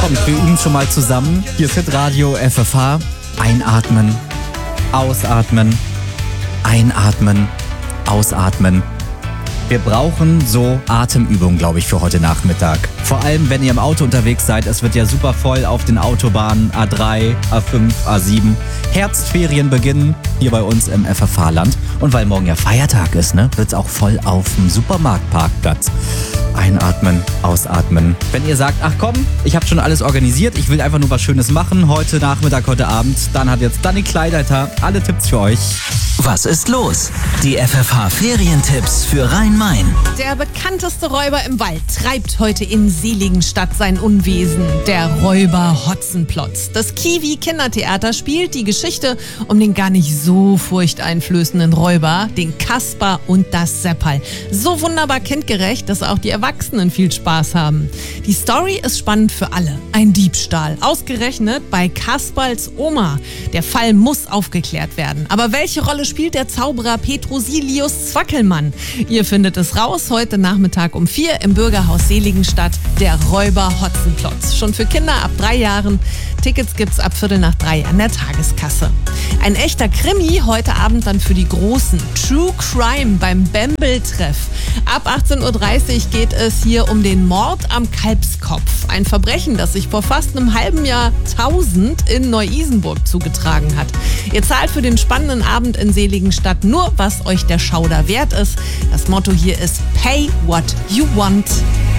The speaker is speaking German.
Kommt, wir üben schon mal zusammen. Hier ist Hitradio FFH. Einatmen, ausatmen, einatmen, ausatmen. Wir brauchen so Atemübungen, glaube ich, für heute Nachmittag. Vor allem, wenn ihr im Auto unterwegs seid. Es wird ja super voll auf den Autobahnen A3, A5, A7. Herbstferien beginnen hier bei uns im FFH-Land. Und weil morgen ja Feiertag ist, wird es auch voll auf dem Supermarktparkplatz. Einatmen, ausatmen. Wenn ihr sagt, ach komm, ich habe schon alles organisiert, ich will einfach nur was Schönes machen, heute Nachmittag, heute Abend, dann hat jetzt Dani Kleideiter alle Tipps für euch. Was ist los? Die FFH-Ferientipps für Rhein-Main. Der bekannteste Räuber im Wald treibt heute in Seligenstadt sein Unwesen. Der Räuber Hotzenplotz. Das Kiwi-Kindertheater spielt die Geschichte um den gar nicht so furchteinflößenden Räuber, den Kasper und das Seppal. So wunderbar kindgerecht, dass auch die Erwachsenen viel Spaß haben. Die Story ist spannend für alle. Ein Diebstahl. Ausgerechnet bei Kasperls Oma. Der Fall muss aufgeklärt werden. Aber welche Rolle spielt der Zauberer Petrosilius Zwackelmann? Ihr findet es raus heute Nachmittag um 4 im Bürgerhaus Seligenstadt, der Räuber Hotzenplotz. Schon für Kinder ab 3 Jahren. Tickets gibt's ab 2:45 an der Tageskasse. Ein echter Krimi heute Abend dann für die Großen. True Crime beim Bembel-Treff. Ab 18:30 Uhr geht es hier um den Mord am Kalbskopf. Ein Verbrechen, das sich vor fast einem halben Jahrtausend in Neu-Isenburg zugetragen hat. Ihr zahlt für den spannenden Abend in Seligenstadt nur, was euch der Schauder wert ist. Das Motto hier ist Pay what you want.